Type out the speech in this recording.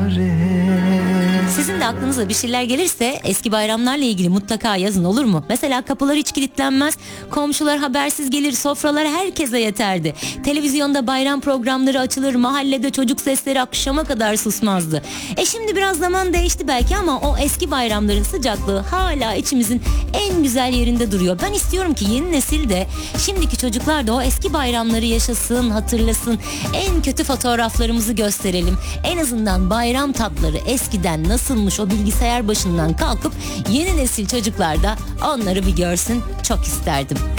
Sizin de aklınıza bir şeyler gelirse eski bayramlarla ilgili mutlaka yazın, olur mu? Mesela kapılar hiç kilitlenmez, komşular habersiz gelir, sofralar herkese yeterdi. Televizyonda bayram programları açılır, mahallede çocuk sesleri akşama kadar susmazdı. Şimdi biraz zaman değişti belki ama o eski bayramların sıcaklığı hala içimizin en güzel yerinde duruyor. Ben istiyorum ki yeni nesil de, şimdiki çocuklar da o eski bayramları yaşasın, hatırlasın. En kötü fotoğraflarımızı gösterelim. En azından bayram tatları eskiden nasılmış o bilgisayar başından kalkıp yeni nesil çocuklar da onları bir görsün. Çok isterdim.